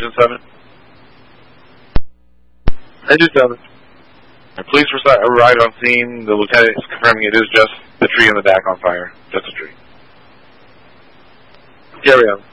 Engine 7? Engine 7. Police arrived on scene. The lieutenant is confirming it is just the tree in the back on fire. Just a tree. Carry on.